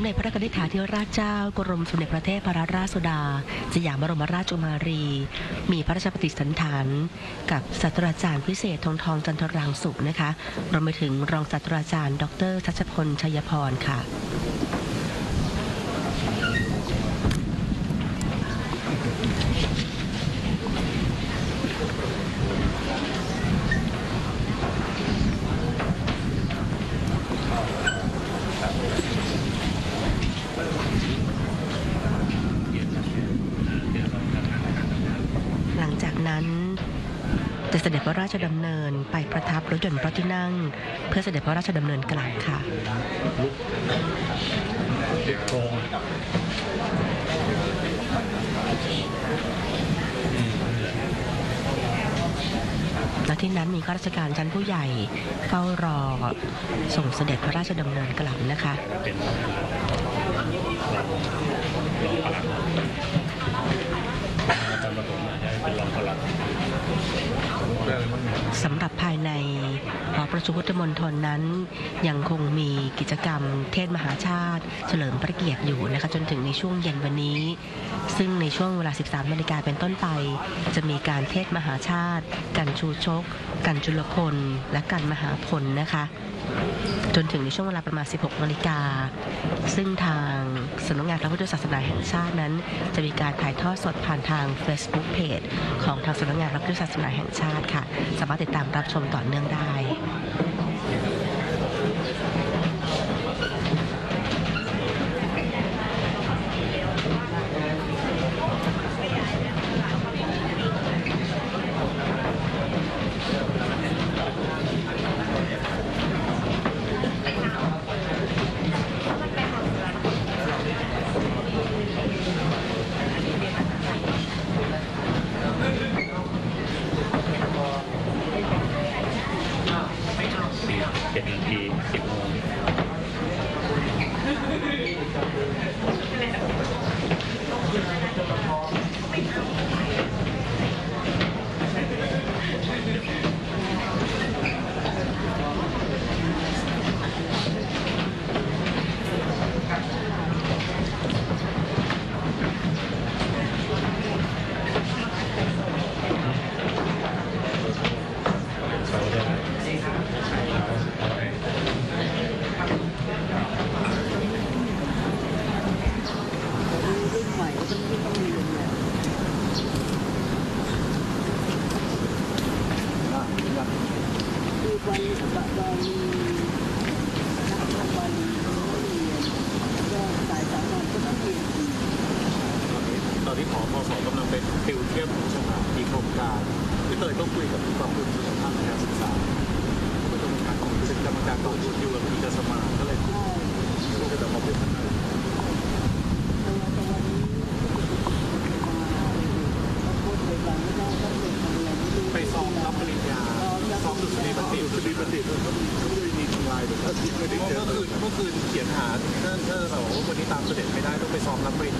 เด็จพระกนิษฐาธิราชเจ้ากรมสมเด็จพระเทพรัตนราชสุดาสยามบรมราชกุมารีมีพระราชปฏิสันถานกับศาสตราจารย์พิเศษธงทองจันทรังสุขนะคะรวมไปถึงรองศาสตราจารย์ดร.ชัชพลชัยพรค่ะหลังจากนั้นจะเสด็จพระราชดำเนินไปประทับรถยนต์พระที่นั่งเพื่อเสด็จพระราชดำเนินกลับค่ะและที่นั้นมีข้าราชการชั้นผู้ใหญ่เฝ้ารอส่งเสด็จพระราชดำเนินกลับนะคะสำหรับภายในหอประชุมพุทธมณฑลนั้นยังคงมีกิจกรรมเทศมหาชาติเฉลิมพระเกียรติอยู่นะคะจนถึงในช่วงเย็นวันนี้ซึ่งในช่วงเวลา 13 นาฬิกาเป็นต้นไปจะมีการเทศมหาชาติการชูชกการจุลพลและการมหาพลนะคะจนถึงในช่วงเวลาประมาณ 16 นาฬิกาซึ่งทางสำนักงานพระพุทธศาสนาแห่งชาตินั้นจะมีการถ่ายทอดสดผ่านทาง Facebook Page ของทางสำนักงานพระพุทธศาสนาแห่งชาติค่ะสามารถติดตามรับชมต่อเนื่องได้ 7 นาที 10 โมงตอนนี้ผอ.พส.กำลังเป็นติวเทียบของสภามีโครงการที่เตยต้องคุยกับกองทุนสุขภาพการศึกษาเป็นกรรมการของเป็นกรรมการกองทุนอยู่กับมีกสมาก็เลยก็จะมาเป็นไปซ้อมรับปริญญาซ้อมดุษฎีบัณฑิตก็มีทำลายแบบไม่ได้เจอเมื่อคืนเขียนหาถ้าเราวันนี้ตามเสด็จไม่ได้ต้องไปซ้อมรับปริญญา